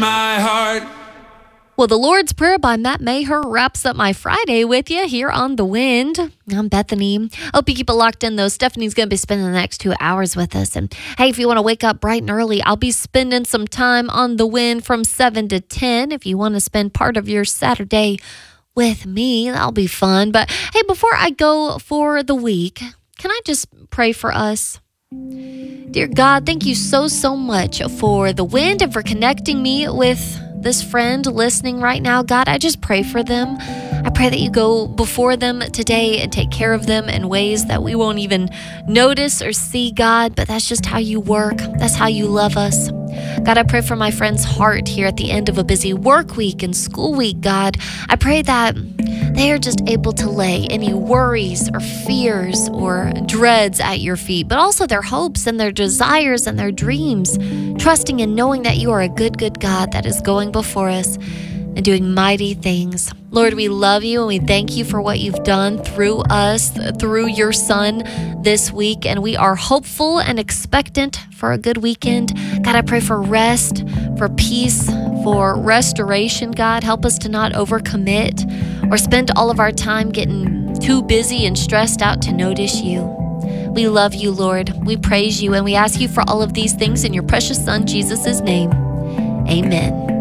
my heart. Well, the Lord's Prayer by Matt Maher wraps up my Friday with you here on The Wind. I'm Bethany. Hope you keep it locked in, though. Stephanie's going to be spending the next 2 hours with us. And hey, if you want to wake up bright and early, I'll be spending some time on The Wind from 7 to 10. If you want to spend part of your Saturday with me, that'll be fun. But hey, before I go for the week, can I just pray for us? Dear God, thank you so much for The Wind and for connecting me with this friend listening right now. God, I just pray for them. I pray that you go before them today and take care of them in ways that we won't even notice or see, God, but that's just how you work. That's how you love us. God, I pray for my friend's heart here at the end of a busy work week and school week, God. I pray that they are just able to lay any worries or fears or dreads at your feet, but also their hopes and their desires and their dreams, trusting and knowing that you are a good God that is going before us and doing mighty things. Lord, we love you and we thank you for what you've done through us, through your son this week. And we are hopeful and expectant for a good weekend. God, I pray for rest, for peace, for restoration. God, help us to not overcommit or spend all of our time getting too busy and stressed out to notice you. We love you, Lord. We praise you and we ask you for all of these things in your precious son, Jesus' name. Amen.